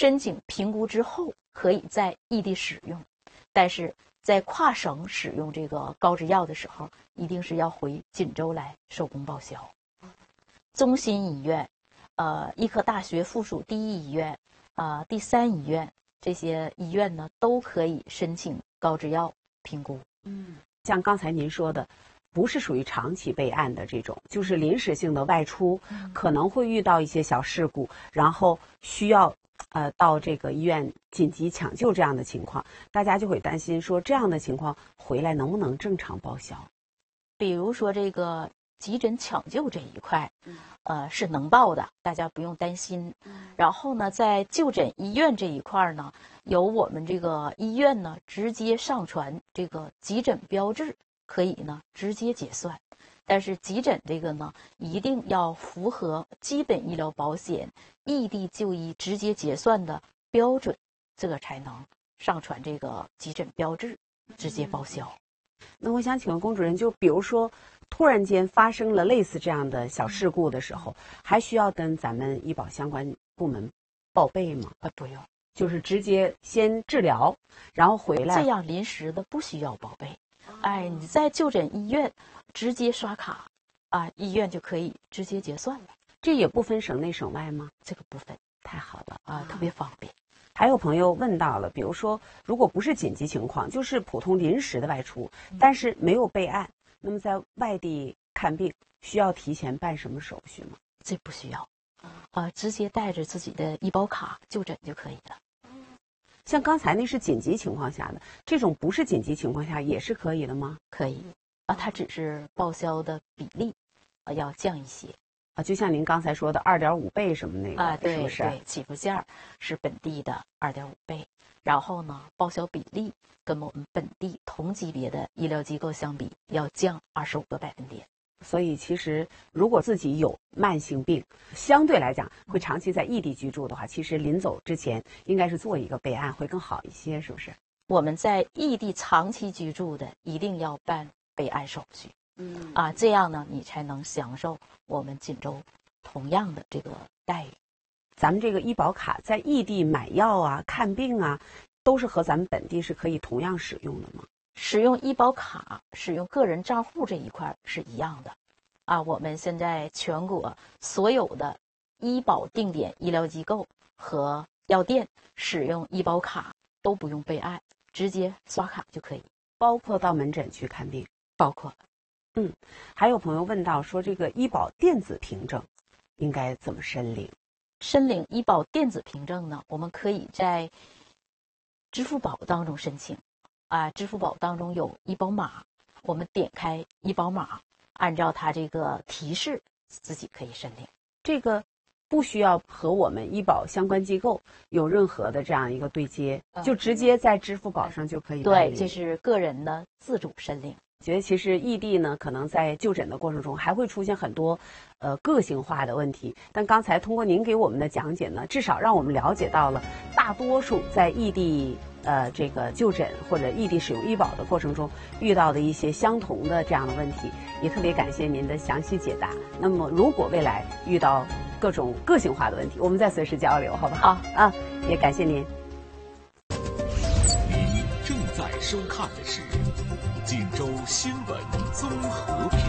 申请评估之后可以在异地使用，但是在跨省使用这个高制药的时候，一定是要回锦州来手工报销。中心医院、医科大学附属第一医院、第三医院这些医院呢，都可以申请高制药评估。 像刚才您说的，不是属于长期备案的这种，就是临时性的外出，可能会遇到一些小事故，然后需要到这个医院紧急抢救这样的情况，大家就会担心说这样的情况回来能不能正常报销？ 比如说这个急诊抢救这一块，是能报的，大家不用担心。然后呢，在就诊医院这一块呢，由我们这个医院呢直接上传这个急诊标志，可以呢直接结算。但是急诊这个呢，一定要符合基本医疗保险异地就医直接结算的标准，这个才能上传这个急诊标志，直接报销。 那我想请问龚主任，就比如说突然间发生了类似这样的小事故的时候，还需要跟咱们医保相关部门报备吗？ 不用， 就是直接先治疗，然后回来。 这样临时的不需要报备。你在就诊医院直接刷卡，医院就可以直接结算了。 这也不分省内省外吗？ 这个不分， 太好了特别方便。 还有朋友问到了，比如说如果不是紧急情况，就是普通临时的外出，但是没有备案，那么在外地看病需要提前办什么手续吗？ 这不需要，直接带着自己的医保卡就诊就可以了。 像刚才那是紧急情况下的，这种不是紧急情况下也是可以的吗？ 可以，它只是报销的比例要降一些。 就像您刚才说的2.5倍什么那个， 对， 是不是？ 对，起步价是本地的2.5倍，然后呢，报销比例跟我们本地同级别的医疗机构相比，要降25个百分点。 所以其实如果自己有慢性病，相对来讲会长期在异地居住的话，其实临走之前应该是做一个备案会更好一些，是不是？ 我们在异地长期居住的，一定要办备案手续。这样呢，你才能享受我们锦州同样的这个待遇。 咱们这个医保卡在异地买药看病都是和咱们本地是可以同样使用的吗？ 使用医保卡、使用个人账户这一块是一样的。我们现在全国所有的医保定点医疗机构和药店使用医保卡都不用备案，直接刷卡就可以。 包括到门诊去看病？ 包括。 还有朋友问到说，这个医保电子凭证应该怎么申领？ 申领医保电子凭证呢，我们可以在支付宝当中申请。支付宝当中有医保码，我们点开医保码，按照它这个提示，自己可以申领。 这个不需要和我们医保相关机构有任何的这样一个对接，就直接在支付宝上就可以办理。 对，这是个人的自主申领。 觉得其实异地呢，可能在就诊的过程中还会出现很多个性化的问题。但刚才通过您给我们的讲解呢，至少让我们了解到了大多数在异地这个就诊或者异地使用医保的过程中遇到的一些相同的这样的问题，也特别感谢您的详细解答。那么如果未来遇到各种个性化的问题，我们再随时交流，好不好？也感谢您。 您正在收看的是锦州新闻综合评。